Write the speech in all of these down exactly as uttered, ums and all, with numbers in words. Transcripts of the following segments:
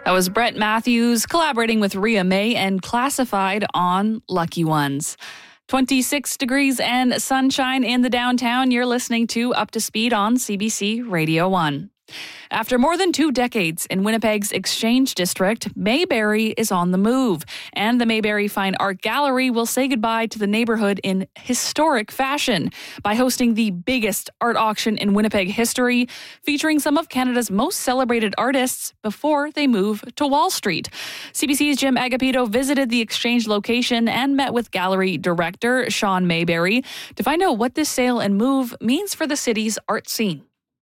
That was Brett Matthews collaborating with Ria May and Classified on Lucky Ones. twenty-six degrees and sunshine in the downtown. You're listening to Up to Speed on C B C Radio one. After more than two decades in Winnipeg's Exchange District, Mayberry is on the move, and the Mayberry Fine Art Gallery will say goodbye to the neighborhood in historic fashion by hosting the biggest art auction in Winnipeg history, featuring some of Canada's most celebrated artists before they move to Wall Street. C B C's Jim Agapito visited the Exchange location and met with gallery director Sean Mayberry to find out what this sale and move means for the city's art scene.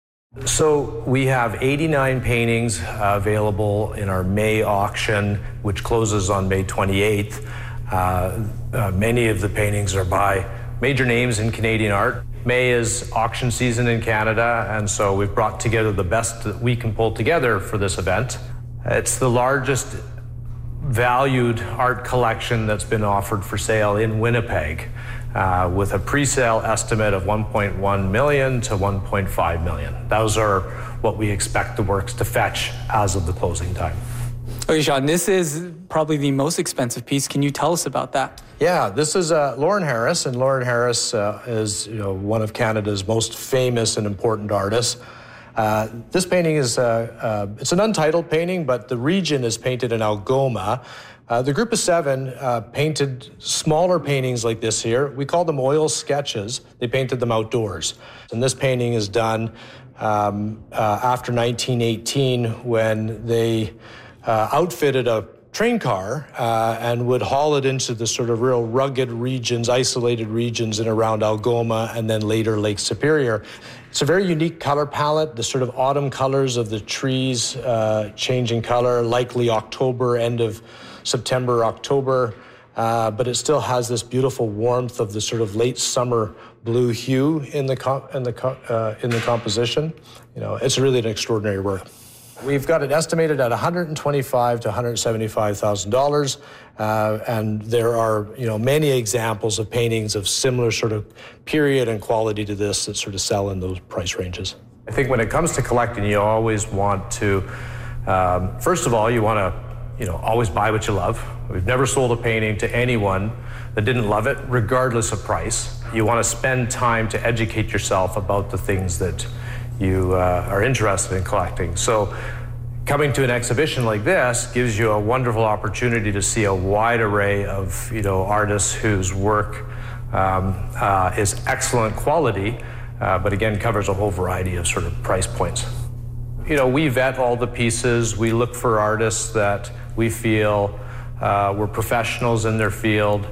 So we have eighty-nine paintings uh, available in our May auction, which closes on May twenty-eighth. Uh, uh, many of the paintings are by major names in Canadian art. May is auction season in Canada, and so we've brought together the best that we can pull together for this event. It's the largest valued art collection that's been offered for sale in Winnipeg, uh, with a pre-sale estimate of one point one million to one point five million. Those are what we expect the works to fetch as of the closing time. Okay, Sean, this is probably the most expensive piece. Can you tell us about that? Yeah, this is uh, Lauren Harris, and Lauren Harris uh, is you know one of Canada's most famous and important artists. Uh, this painting is, uh, uh, it's an untitled painting, but the region is painted in Algoma. Uh, the group of seven uh, painted smaller paintings like this here. We call them oil sketches. They painted them outdoors. And this painting is done um, uh, after nineteen eighteen, when they uh, outfitted a train car uh, and would haul it into the sort of real rugged regions, isolated regions in around Algoma and then later Lake Superior. It's a very unique color palette, the sort of autumn colors of the trees uh, changing color, likely October, end of September, October, uh, but it still has this beautiful warmth of the sort of late summer blue hue in the co- in the co- uh, in the composition. You know, it's really an extraordinary work. We've got it estimated at one hundred twenty-five thousand to one hundred seventy-five thousand dollars, uh, and there are you know many examples of paintings of similar sort of period and quality to this that sort of sell in those price ranges. I think when it comes to collecting, you always want to, um, first of all, you want to you know always buy what you love. We've never sold a painting to anyone that didn't love it, regardless of price. You want to spend time to educate yourself about the things that you uh, are interested in collecting. So coming to an exhibition like this gives you a wonderful opportunity to see a wide array of you know artists whose work um, uh, is excellent quality, uh, but again covers a whole variety of sort of price points. You know, we vet all the pieces. We look for artists that we feel uh, were professionals in their field.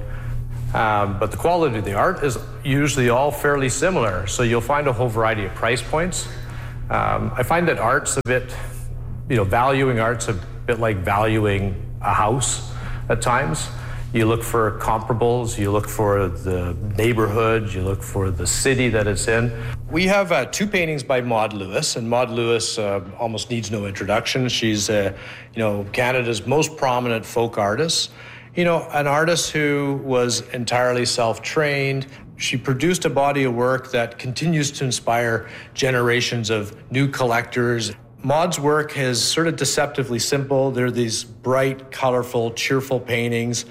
Um, but the quality of the art is usually all fairly similar, so you'll find a whole variety of price points. Um, I find that art's a bit, you know, valuing art's a bit like valuing a house at times. You look for comparables, you look for the neighborhood, you look for the city that it's in. We have uh, two paintings by Maud Lewis, and Maud Lewis uh, almost needs no introduction. She's, uh, you know, Canada's most prominent folk artist. You know, an artist who was entirely self-trained. She produced a body of work that continues to inspire generations of new collectors. Maud's work is sort of deceptively simple. They're these bright, colorful, cheerful paintings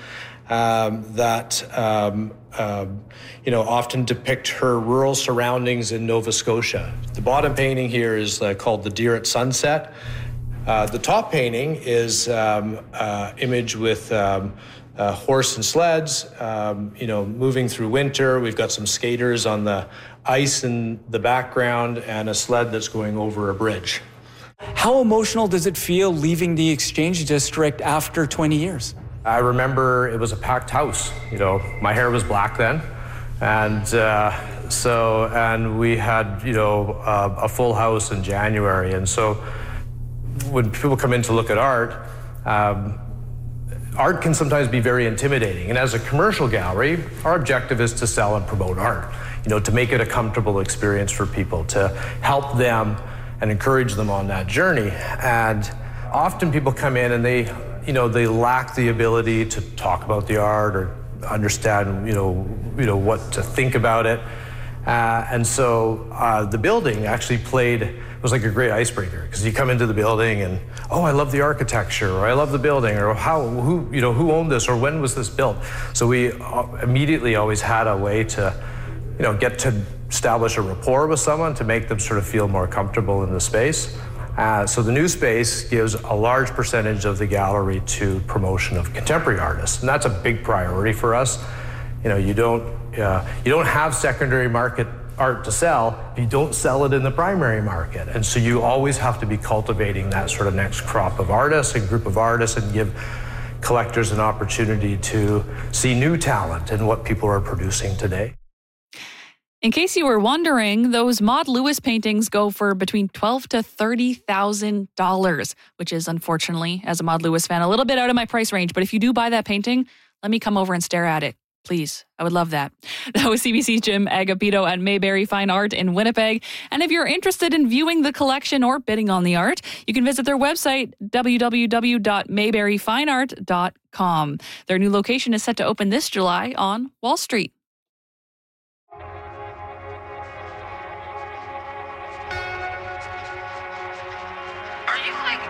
um, that, um, uh, you know, often depict her rural surroundings in Nova Scotia. The bottom painting here is uh, called The Deer at Sunset. Uh, the top painting is um, uh, image with um, uh, horse and sleds, um, you know, moving through winter. We've got some skaters on the ice in the background and a sled that's going over a bridge. How emotional does it feel leaving the Exchange District after twenty years? I remember it was a packed house. You know, my hair was black then. And uh, so, and we had, you know, uh, a full house in January. And so when people come in to look at art, um, art can sometimes be very intimidating. And as a commercial gallery, our objective is to sell and promote art, you know, to make it a comfortable experience for people, to help them and encourage them on that journey. And often people come in and they, you know, they lack the ability to talk about the art or understand, you know, you know what to think about it. Uh, and so uh, the building actually played it was like a great icebreaker, because you come into the building and, oh, I love the architecture, or I love the building, or how, who, you know, who owned this, or when was this built? So we immediately always had a way to, you know, get to establish a rapport with someone to make them sort of feel more comfortable in the space. Uh, so the new space gives a large percentage of the gallery to promotion of contemporary artists, and that's a big priority for us. You know, you don't uh, you don't have secondary market art to sell if you don't sell it in the primary market, and so you always have to be cultivating that sort of next crop of artists and group of artists, and give collectors an opportunity to see new talent in what people are producing today. In case you were wondering, those Maud Lewis paintings go for between twelve thousand to thirty thousand dollars, which is, unfortunately, as a Maud Lewis fan, a little bit out of my price range. But if you do buy that painting, let me come over and stare at it. Please. I would love that. That was C B C's Jim Agapito at Mayberry Fine Art in Winnipeg. And if you're interested in viewing the collection or bidding on the art, you can visit their website, w w w dot mayberry fine art dot com. Their new location is set to open this July on Wall Street.